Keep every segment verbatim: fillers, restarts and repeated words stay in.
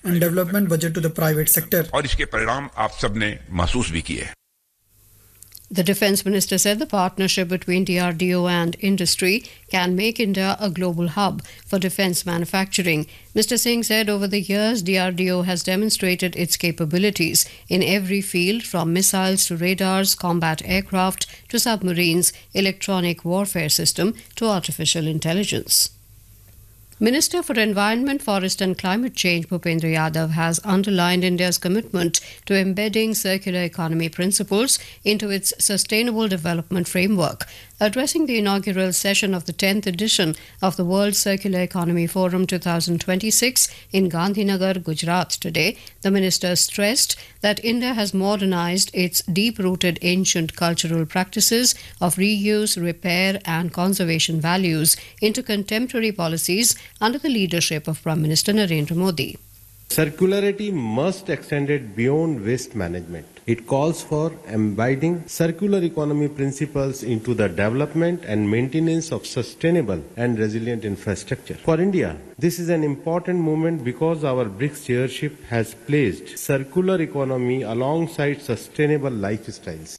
and development budget to the private sector. और इसके परिणाम आप सबने महसूस भी किए. The Defence Minister said the partnership between D R D O and industry can make India a global hub for defence manufacturing. Mister Singh said over the years D R D O has demonstrated its capabilities in every field, from missiles to radars, combat aircraft to submarines, electronic warfare system to artificial intelligence. Minister for Environment, Forest and Climate Change Bhupendra Yadav has underlined India's commitment to embedding circular economy principles into its sustainable development framework. Addressing the inaugural session of the tenth edition of the World Circular Economy Forum twenty twenty-six in Gandhinagar, Gujarat today, the minister stressed that India has modernized its deep-rooted ancient cultural practices of reuse, repair and conservation values into contemporary policies under the leadership of Prime Minister Narendra Modi. Circularity must extend it beyond waste management. It calls for embedding circular economy principles into the development and maintenance of sustainable and resilient infrastructure. For India, this is an important moment because our BRICS chairship has placed circular economy alongside sustainable lifestyles.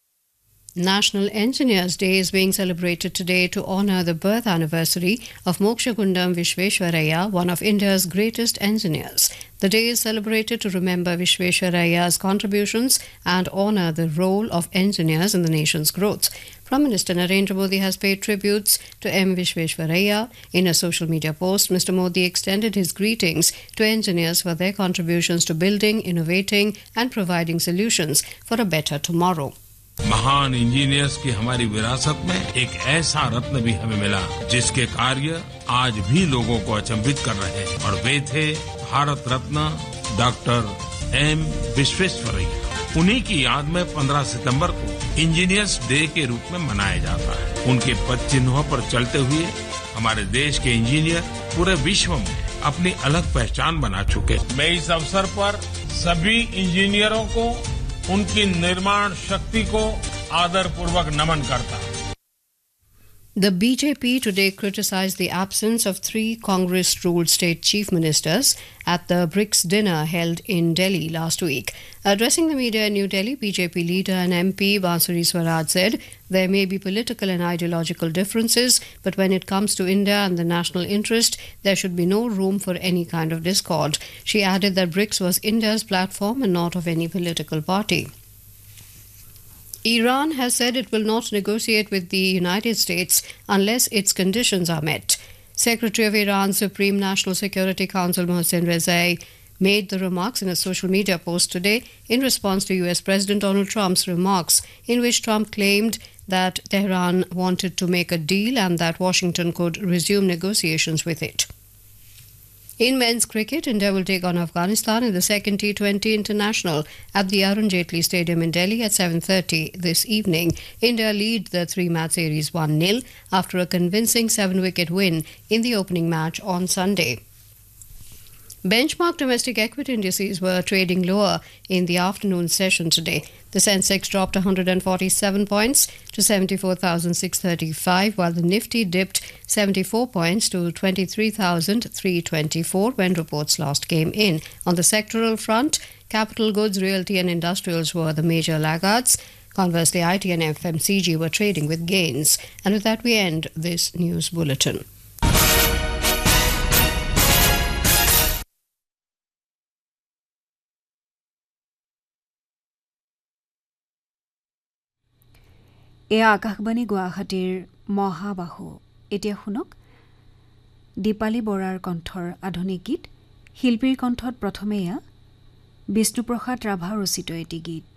National Engineers Day is being celebrated today to honour the birth anniversary of Mokshagundam Vishveshwaraya, one of India's greatest engineers. The day is celebrated to remember Vishveshwaraya's contributions and honour the role of engineers in the nation's growth. Prime Minister Narendra Modi has paid tributes to M. Vishveshwaraya. In a social media post, Mister Modi extended his greetings to engineers for their contributions to building, innovating and providing solutions for a better tomorrow. महान engineers की हमारी विरासत में एक ऐसा रत्न भी हमें मिला जिसके कार्य आज भी लोगों को अचंभित कर रहे हैं, और वे थे भारत रत्न डॉक्टर एम विश्वेश्वरैया. उन्हीं की याद में पंद्रह सितंबर को इंजीनियर्स डे के रूप में मनाया जाता है. उनके पद चिन्हों पर चलते हुए हमारे देश के इंजीनियर पूरे विश्व में अपनी अलग पहचान बना चुके. मैं इस अवसर पर सभी इंजीनियरों को उनकी निर्माण शक्ति को आदरपूर्वक नमन करता हूं. The B J P today criticised the absence of three Congress-ruled state chief ministers at the BRICS dinner held in Delhi last week. Addressing the media in New Delhi, B J P leader and M P Bansuri Swaraj said there may be political and ideological differences, but when it comes to India and the national interest, there should be no room for any kind of discord. She added that BRICS was India's platform and not of any political party. Iran has said it will not negotiate with the United States unless its conditions are met. Secretary of Iran's Supreme National Security Council Mohsen Rezai made the remarks in a social media post today in response to U S President Donald Trump's remarks, in which Trump claimed that Tehran wanted to make a deal and that Washington could resume negotiations with it. In men's cricket, India will take on Afghanistan in the second T twenty International at the Arun Jaitley Stadium in Delhi at seven thirty this evening. India lead the three-match series one nil after a convincing seven-wicket win in the opening match on Sunday. Benchmark domestic equity indices were trading lower in the afternoon session today. The Sensex dropped one hundred forty-seven points to seventy-four thousand six hundred thirty-five, while the Nifty dipped seventy-four points to twenty-three thousand three hundred twenty-four when reports last came in. On the sectoral front, capital goods, realty and industrials were the major laggards. Conversely, I T and F M C G were trading with gains. And with that, we end this news bulletin. এয়া আকাশবাণী গুৱাহাটীৰ মহাবাহু. এতিয়া শুনক দীপালী বৰাৰ কণ্ঠৰ আধুনিক গীত. শিল্পীৰ কণ্ঠত প্ৰথমে এয়া বিষ্ণুপ্ৰসাদ ৰাভা ৰচিত এটি গীত.